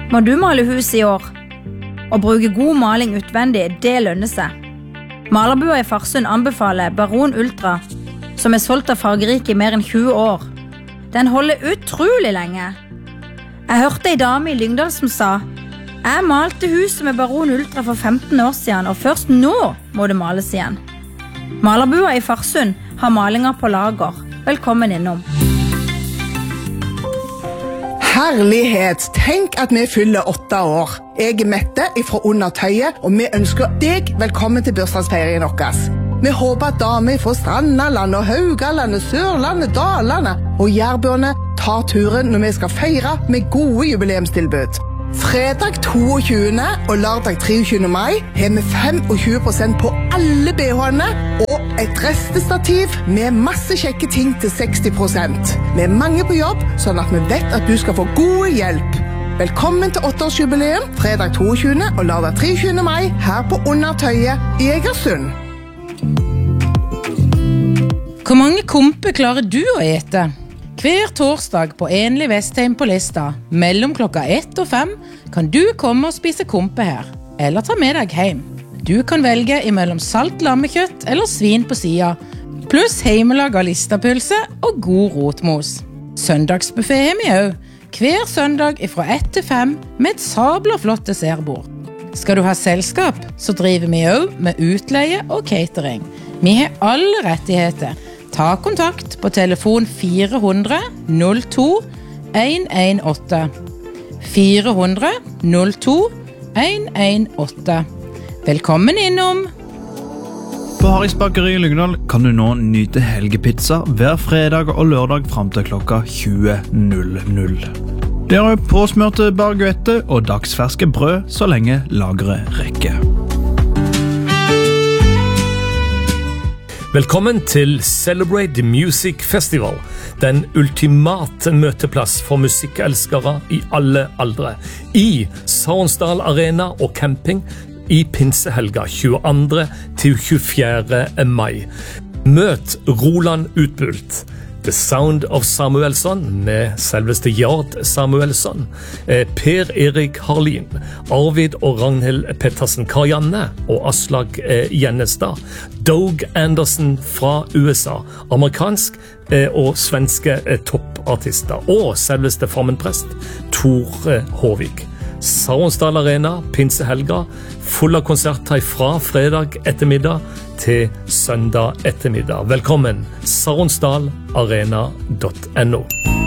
Må du male hus I år? Å bruke god maling utvendig, det lønner seg. Malerbua I Farsund anbefaler Baron Ultra, som solgt av Fargerike I mer enn 20 år. Den holder utrolig lenge. Jeg hørte en dame I Lyngdal som sa: jeg malte huset med Baron Ultra for 15 år siden, og først nå må det males igjen. Malerbua I Farsund har malinger på lager. Velkommen innom. Herlighet, tenk at vi fyller 8 år. Jeg Mette fra Undertøyet, og vi ønsker deg velkommen til bursdagsfeiringen vår. Vi håper at damer fra Strandaland og Haugalandet, Sørlandet, Dalandet og Jærbøene tar turen når vi skal feire med gode jubileumstilbud. Fredag 22. og lørdag 23. mai har vi 25% på alle BH-ene og et restestativ med masse kjekke ting til 60%. Vi mange på jobb, sånn at vi vet at du skal få god hjelp. Velkommen til 8-årsjubileum, fredag 22. og lørdag 23. mai her på Undertøyet I Egersund. Hvor mange komper klarer du å ete? Hver torsdag på Enlig Vestheim på Lista, mellom klokka 1 og 5, kan du komme og spise kompe her, eller ta med deg hjem. Du kan velge imellom salt lammekjøtt eller svin på sida, pluss heimelaga listapølse og god rotmos. Søndagsbuffet har vi også, hver søndag fra 1 til 5 med et sabla flott dessertbord. Skal du ha selskap, så driver vi også med utleie og catering. Vi har alle rettigheter. Ta kontakt på telefon 400 02 118. 400 02 118. Velkommen innom! På Harrys Bakeri I Lyngdal kan du nå nyte helgepizza hver fredag og lørdag frem til klokka 20.00. Det er påsmørte baguette og dagsferske brød så lenge lageret rekker. Velkommen til Celebrate the Music Festival, den ultimate møteplass for musikkelskere I alle aldre, I Saronsdal Arena og camping I pinsehelga 22. til 24. mai. Møt Roland Utbult, The Sound of Samuelsson med selveste Jard Samuelsson, Per Erik Harlin, Arvid og Ragnhild Pettersen Karianne og Aslag Gjennestad, Doug Anderson fra USA, amerikansk og svenske toppartister, og selveste formenprest Tor Håvik. Saronsdal Arena, pinsehelga, full av konserter fra fredag ettermiddag til søndag ettermiddag. Velkommen, saronsdalarena.no.